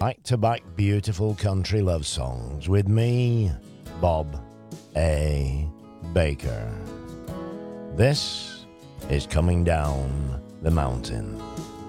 back-to-back beautiful country love songs with me, Bob A. Baker. This is Coming Down the Mountain.